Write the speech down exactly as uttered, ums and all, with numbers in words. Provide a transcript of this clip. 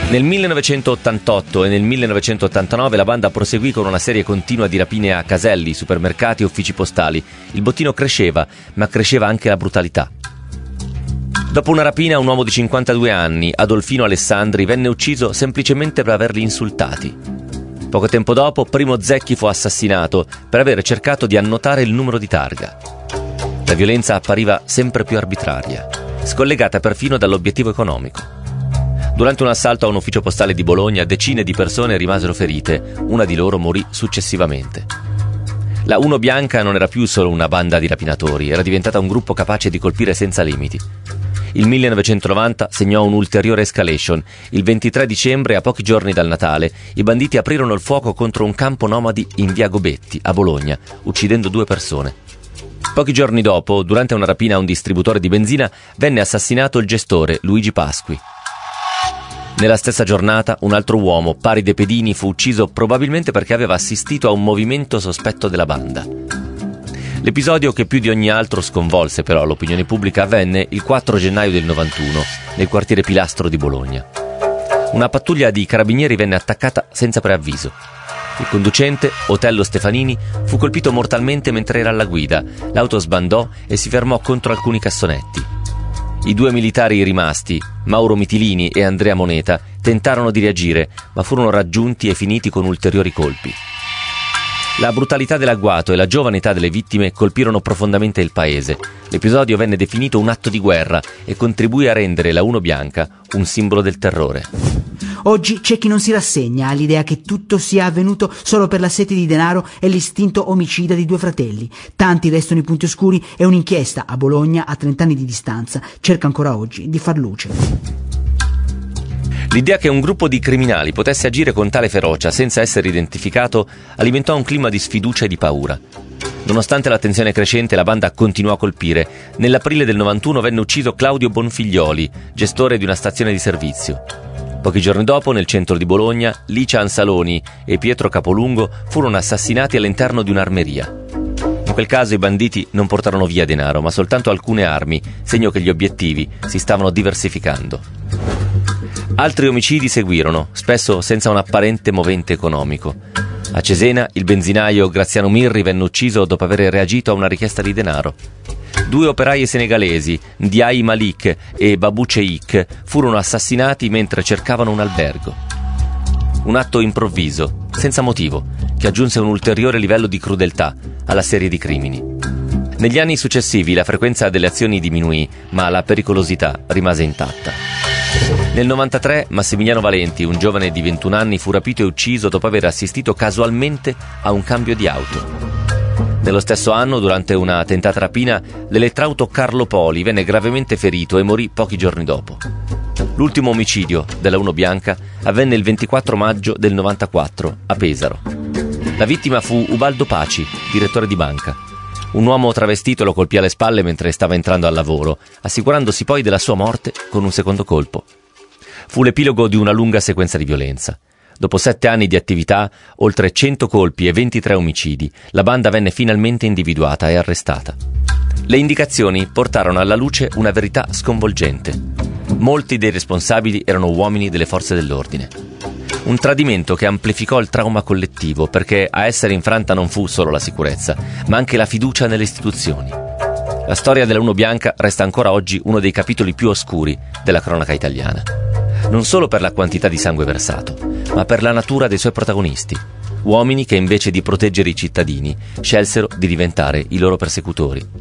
Nel millenovecentottantotto e nel millenovecentottantanove la banda proseguì con una serie continua di rapine a caselli, supermercati e uffici postali. Il bottino cresceva, ma cresceva anche la brutalità. Dopo una rapina a un uomo di cinquantadue anni, Adolfino Alessandri, venne ucciso semplicemente per averli insultati. Poco tempo dopo, Primo Zecchi fu assassinato per aver cercato di annotare il numero di targa. La violenza appariva sempre più arbitraria, scollegata perfino dall'obiettivo economico. Durante un assalto a un ufficio postale di Bologna, decine di persone rimasero ferite, una di loro morì successivamente. La Uno Bianca non era più solo una banda di rapinatori, era diventata un gruppo capace di colpire senza limiti. Il millenovecentonovanta segnò un'ulteriore escalation. Il ventitré dicembre, a pochi giorni dal Natale, i banditi aprirono il fuoco contro un campo nomadi in via Gobetti, a Bologna, uccidendo due persone. Pochi giorni dopo, durante una rapina a un distributore di benzina, venne assassinato il gestore, Luigi Pasqui. Nella stessa giornata, un altro uomo, Paride Pedini, fu ucciso probabilmente perché aveva assistito a un movimento sospetto della banda. L'episodio che più di ogni altro sconvolse però l'opinione pubblica avvenne il quattro gennaio del novantuno, nel quartiere Pilastro di Bologna. Una pattuglia di carabinieri venne attaccata senza preavviso. Il conducente, Otello Stefanini, fu colpito mortalmente mentre era alla guida. L'auto sbandò e si fermò contro alcuni cassonetti. I due militari rimasti, Mauro Mitilini e Andrea Moneta, tentarono di reagire, ma furono raggiunti e finiti con ulteriori colpi. La brutalità dell'agguato e la giovane età delle vittime colpirono profondamente il paese. L'episodio venne definito un atto di guerra e contribuì a rendere la Uno Bianca un simbolo del terrore. Oggi c'è chi non si rassegna all'idea che tutto sia avvenuto solo per la sete di denaro e l'istinto omicida di due fratelli. Tanti restano i punti oscuri e un'inchiesta a Bologna, a trent'anni di distanza, cerca ancora oggi di far luce. L'idea che un gruppo di criminali potesse agire con tale ferocia senza essere identificato alimentò un clima di sfiducia e di paura. Nonostante la tensione crescente, la banda continuò a colpire. Nell'aprile del novantuno venne ucciso Claudio Bonfiglioli, gestore di una stazione di servizio. Pochi giorni dopo, nel centro di Bologna, Licia Ansaloni e Pietro Capolungo furono assassinati all'interno di un'armeria. In quel caso i banditi non portarono via denaro, ma soltanto alcune armi, segno che gli obiettivi si stavano diversificando. Altri omicidi seguirono, spesso senza un apparente movente economico. A Cesena, il benzinaio Graziano Mirri venne ucciso dopo aver reagito a una richiesta di denaro. Due operai senegalesi, Ndiaye Malik e Babou Cheikh, furono assassinati mentre cercavano un albergo. Un atto improvviso, senza motivo, che aggiunse un ulteriore livello di crudeltà alla serie di crimini. Negli anni successivi la frequenza delle azioni diminuì, ma la pericolosità rimase intatta. Nel novantatré Massimiliano Valenti, un giovane di ventuno anni, fu rapito e ucciso dopo aver assistito casualmente a un cambio di auto. Nello stesso anno, durante una tentata rapina, l'elettrauto Carlo Poli venne gravemente ferito e morì pochi giorni dopo. L'ultimo omicidio della Uno Bianca avvenne il ventiquattro maggio del novantaquattro a Pesaro. La vittima fu Ubaldo Paci, direttore di banca. Un uomo travestito lo colpì alle spalle mentre stava entrando al lavoro, assicurandosi poi della sua morte con un secondo colpo. Fu l'epilogo di una lunga sequenza di violenza. Dopo sette anni di attività, oltre cento colpi e ventitré omicidi, la banda venne finalmente individuata e arrestata. Le indicazioni portarono alla luce una verità sconvolgente. Molti dei responsabili erano uomini delle forze dell'ordine. Un tradimento che amplificò il trauma collettivo, perché a essere infranta non fu solo la sicurezza, ma anche la fiducia nelle istituzioni. La storia della Uno Bianca resta ancora oggi uno dei capitoli più oscuri della cronaca italiana. Non solo per la quantità di sangue versato, ma per la natura dei suoi protagonisti. Uomini che invece di proteggere i cittadini, scelsero di diventare i loro persecutori.